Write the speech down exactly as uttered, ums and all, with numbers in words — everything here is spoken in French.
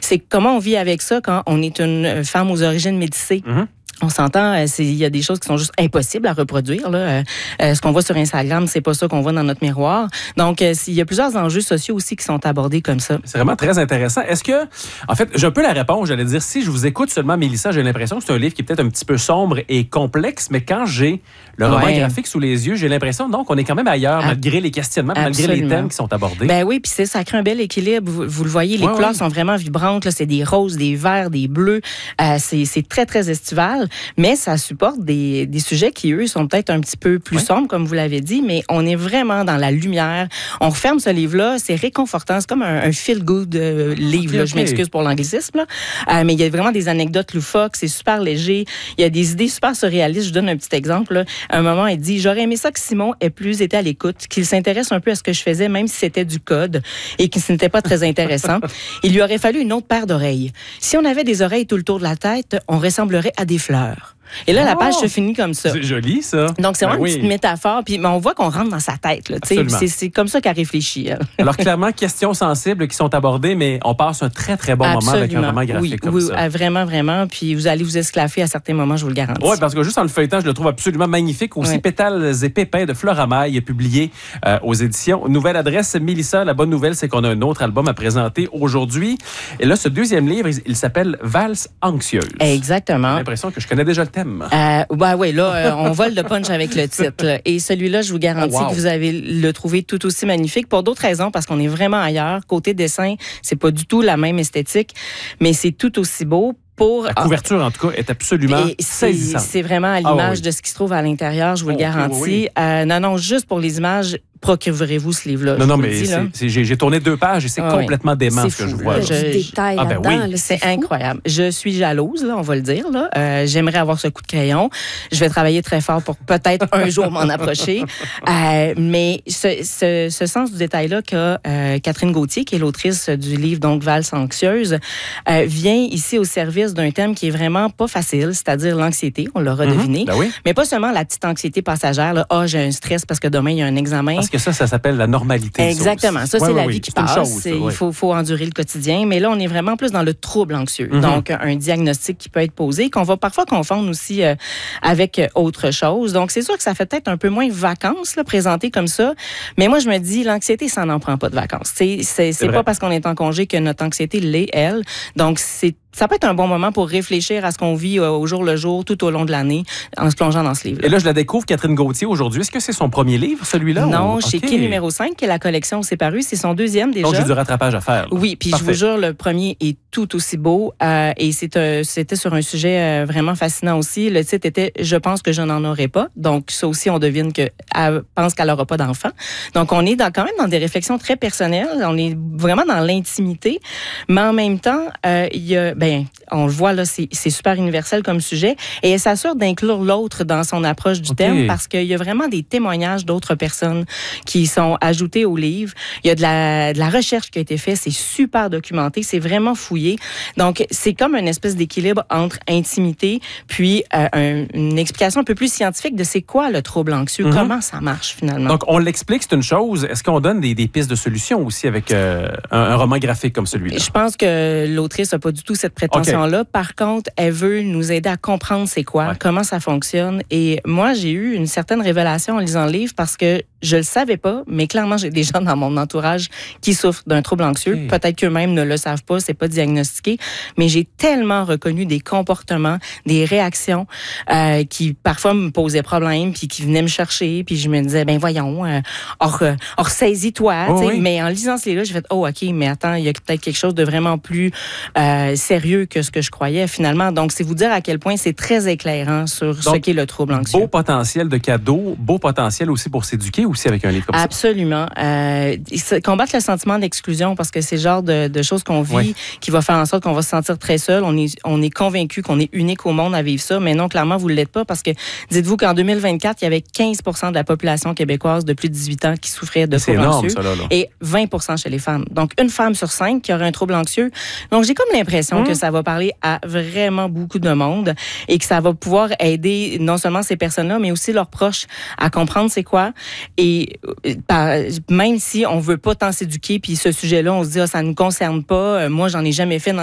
c'est comment on vit avec ça quand on est une femme aux origines métissées. Mm-hmm. On s'entend, il y a des choses qui sont juste impossibles à reproduire. Là. Euh, ce qu'on voit sur Instagram, c'est pas ça qu'on voit dans notre miroir. Donc, euh, il y a plusieurs enjeux sociaux aussi qui sont abordés comme ça. C'est vraiment très intéressant. Est-ce que, en fait, j'ai un peu la réponse, j'allais dire, si je vous écoute seulement, Mélissa, j'ai l'impression que c'est un livre qui est peut-être un petit peu sombre et complexe, mais quand j'ai le roman ouais. graphique sous les yeux, j'ai l'impression donc qu'on est quand même ailleurs, ah, malgré les questionnements, Absolument. malgré les thèmes qui sont abordés. Ben oui, puis ça crée un bel équilibre. Vous, vous le voyez, les ouais, couleurs ouais. sont vraiment vibrantes. Là. C'est des roses, des verts, des bleus. Euh, c'est, c'est très, très estival, mais ça supporte des, des sujets qui, eux, sont peut-être un petit peu plus oui. sombres, comme vous l'avez dit, mais on est vraiment dans la lumière. On referme ce livre-là, c'est réconfortant. C'est comme un, un feel-good euh, livre. Okay, là. Okay. Je m'excuse pour l'anglicisme, là. Euh, mais il y a vraiment des anecdotes loufoques, c'est super léger. Il y a des idées super surréalistes. Je donne un petit exemple. Là. À un moment, il dit « J'aurais aimé ça que Simon ait plus été à l'écoute, qu'il s'intéresse un peu à ce que je faisais, même si c'était du code et que ce n'était pas très intéressant. Il lui aurait fallu une autre paire d'oreilles. Si on avait des oreilles tout le tour de la tête, on ressemblerait à des fleurs. » Et là, oh, la page se finit comme ça. C'est joli, ça. Donc, c'est vraiment ben une oui. petite métaphore. Puis, mais on voit qu'on rentre dans sa tête. Là, c'est, c'est comme ça qu'elle réfléchit. Elle. Alors, clairement, questions sensibles qui sont abordées, mais on passe un très, très bon Absolument. moment avec un roman graphique oui, comme oui, ça. Oui, vraiment, vraiment. Puis, vous allez vous esclaffer à certains moments, je vous le garantis. Oui, parce que juste en le feuilletant, je le trouve absolument magnifique. Aussi, oui. Pétales et pépins de Fleur Amaille, publié euh, aux éditions Nouvelle Adresse. Mélissa, la bonne nouvelle, c'est qu'on a un autre album à présenter aujourd'hui. Et là, ce deuxième livre, il, il s'appelle Valse anxieuse. Exactement. J'ai l'impression que je connais déjà le thème. Euh, Ben oui, là, euh, on vole de punch avec le titre. Là. Et celui-là, je vous garantis oh, wow. que vous allez le trouver tout aussi magnifique pour d'autres raisons, parce qu'on est vraiment ailleurs. Côté dessin, c'est pas du tout la même esthétique, mais c'est tout aussi beau. Pour... La couverture, en tout cas, est absolument saisissante. C'est vraiment à l'image ah, oui. de ce qui se trouve à l'intérieur, je vous oh, le garantis. Oui, oui. Euh, non, non, juste pour les images, procurez-vous ce livre-là. Non, non, mais dis, c'est, c'est, j'ai, j'ai tourné deux pages et c'est ah, complètement oui. dément c'est ce que fou, je vois. Là, je, du détail ah, ben là-dedans. oui. Là, c'est c'est incroyable. Je suis jalouse, là, on va le dire. Là. Euh, j'aimerais avoir ce coup de crayon. Je vais travailler très fort pour peut-être un jour m'en approcher. Euh, mais ce, ce, ce sens du détail-là qu'a euh, Catherine Gauthier, qui est l'autrice du livre donc Valse anxieuse, euh, vient ici au service d'un thème qui est vraiment pas facile, c'est-à-dire l'anxiété, on l'aura mm-hmm. deviné. Ben oui. Mais pas seulement la petite anxiété passagère. Ah, oh, j'ai un stress parce que demain, il y a un examen. Parce que ça, ça s'appelle la normalité. Exactement. Ça, ça ouais, c'est ouais, la oui. vie qui c'est passe. Chose, ça, ouais. Il faut, faut endurer le quotidien. Mais là, on est vraiment plus dans le trouble anxieux. Mm-hmm. Donc, un diagnostic qui peut être posé, qu'on va parfois confondre aussi euh, avec autre chose. Donc, c'est sûr que ça fait peut-être un peu moins vacances, là, présenté comme ça. Mais moi, je me dis, l'anxiété, ça n'en prend pas de vacances. C'est, c'est, c'est pas parce qu'on est en congé que notre anxiété l'est, elle. Donc, c'est ça peut être un bon moment pour réfléchir à ce qu'on vit au jour le jour, tout au long de l'année, en se plongeant dans ce livre. Et là, je la découvre, Catherine Gauthier, aujourd'hui. Est-ce que c'est son premier livre, celui-là? Non, ou... chez okay. Quai numéro cinq, qui est la collection où c'est paru. C'est son deuxième déjà. Donc, j'ai du rattrapage à faire. Là. Oui, puis je vous jure, le premier est tout aussi beau. Euh, et c'est, euh, c'était sur un sujet euh, vraiment fascinant aussi. Le titre était « Je pense que je n'en aurai pas ». Donc, ça aussi, on devine qu'elle pense qu'elle n'aura pas d'enfant. Donc, on est dans, quand même dans des réflexions très personnelles. On est vraiment dans l'intimité. Mais en même temps, euh, il y a... Ben, on le voit, là, c'est, c'est super universel comme sujet. Et elle s'assure d'inclure l'autre dans son approche du okay. thème parce qu'il y a vraiment des témoignages d'autres personnes qui sont ajoutés au livre. Il y a de la, de la recherche qui a été faite. C'est super documenté. C'est vraiment fouillé. Donc, c'est comme une espèce d'équilibre entre intimité puis euh, un, une explication un peu plus scientifique de c'est quoi le trouble anxieux, mm-hmm. comment ça marche finalement. Donc, on l'explique, c'est une chose. Est-ce qu'on donne des, des pistes de solutions aussi avec euh, un, un roman graphique comme celui-là? Je pense que l'autrice n'a pas du tout cette prétention. Okay. Là. Par contre, elle veut nous aider à comprendre c'est quoi, ouais. comment ça fonctionne. Et moi, j'ai eu une certaine révélation en lisant le livre parce que je le savais pas, mais clairement, j'ai des gens dans mon entourage qui souffrent d'un trouble anxieux. Okay. Peut-être qu'eux-mêmes ne le savent pas, c'est pas diagnostiqué, mais j'ai tellement reconnu des comportements, des réactions euh, qui parfois me posaient problème, puis qui venaient me chercher, puis je me disais, ben voyons, euh, or, euh, or saisis-toi. Oh, oui. Mais en lisant ce livre-là, j'ai fait, oh ok, mais attends, il y a peut-être quelque chose de vraiment plus euh, sérieux que ce que je croyais finalement. Donc, c'est vous dire à quel point c'est très éclairant sur Donc, ce qu'est le trouble anxieux. Beau potentiel de cadeau, beau potentiel aussi pour s'éduquer aussi avec un livre comme Absolument. ça. Absolument. Euh, combattre le sentiment d'exclusion parce que c'est le genre de, de choses qu'on vit oui. qui va faire en sorte qu'on va se sentir très seul. On est, on est convaincu qu'on est unique au monde à vivre ça, mais non, clairement, vous ne l'êtes pas parce que dites-vous qu'en deux mille vingt-quatre, il y avait quinze pour cent de la population québécoise de plus de dix-huit ans qui souffrait de troubles anxieux ça, là, là. Et vingt pour cent chez les femmes. Donc, une femme sur cinq qui aurait un trouble anxieux. Donc, j'ai comme l'impression mmh. que ça va parler à vraiment beaucoup de monde et que ça va pouvoir aider non seulement ces personnes-là, mais aussi leurs proches à comprendre c'est quoi. Et par, même si on veut pas tant s'éduquer, puis ce sujet-là, on se dit, ah, ça ne nous concerne pas, moi, j'en ai jamais fait dans